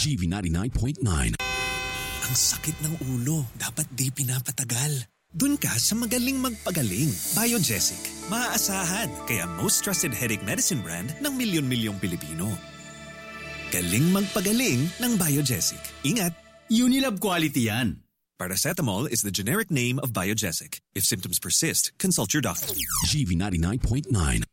GV99.9. Ang sakit ng ulo, dapat di pinapatagal. Dun ka sa magaling magpagaling. Biogesic. Maaasahan, kaya most trusted headache medicine brand ng milyon-milyong Pilipino. Galing magpagaling ng Biogesic. Ingat! Unilab quality yan. Paracetamol is the generic name of Biogesic. If symptoms persist, consult your doctor. GV99.9.